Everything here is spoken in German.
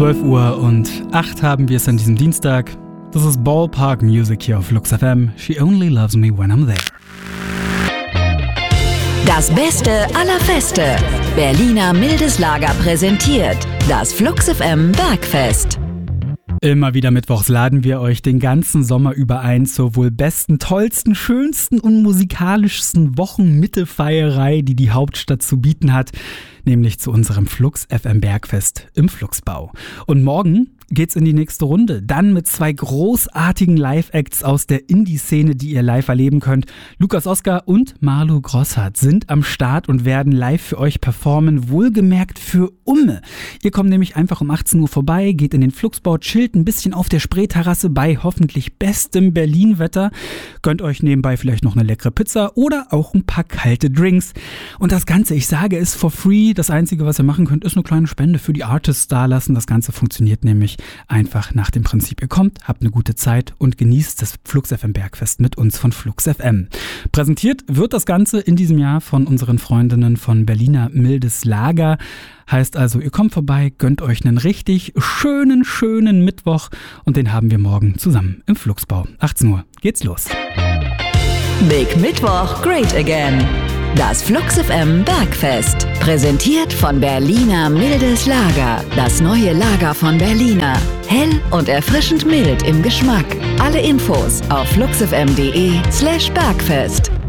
12:08 haben wir es an diesem Dienstag. Das ist Ballpark Music hier auf Flux FM. She only loves me when I'm there. Das Beste aller Feste. Berliner Mildes Lager präsentiert das Flux FM Bergfest. Immer wieder mittwochs laden wir euch den ganzen Sommer über ein zur wohl besten, tollsten, schönsten und musikalischsten Wochenmittefeierei, die die Hauptstadt zu bieten hat, nämlich zu unserem Flux FM Bergfest im Fluxbau. Und morgen geht's in die nächste Runde. Dann mit 2 großartigen Live-Acts aus der Indie-Szene, die ihr live erleben könnt. Lukas Oskar und Marlo Grosshardt sind am Start und werden live für euch performen, wohlgemerkt für Umme. Ihr kommt nämlich einfach um 18 Uhr vorbei, geht in den Fluxbau, chillt ein bisschen auf der Spreeterrasse bei hoffentlich bestem Berlin-Wetter, gönnt euch nebenbei vielleicht noch eine leckere Pizza oder auch ein paar kalte Drinks. Und das Ganze, ich sage, ist for free. Das Einzige, was ihr machen könnt, ist eine kleine Spende für die Artists dalassen. Das Ganze funktioniert nämlich einfach nach dem Prinzip, ihr kommt, habt eine gute Zeit und genießt das Flux FM Bergfest mit uns von Flux FM. Präsentiert wird das Ganze in diesem Jahr von unseren Freundinnen von Berliner Mildes Lager. Heißt also, ihr kommt vorbei, gönnt euch einen richtig schönen Mittwoch und den haben wir morgen zusammen im Fluxbau. 18 Uhr geht's los. Big Mittwoch, great again. Das Flux FM Bergfest. Präsentiert von Berliner Mildes Lager. Das neue Lager von Berliner. Hell und erfrischend mild im Geschmack. Alle Infos auf fluxfm.de/Bergfest.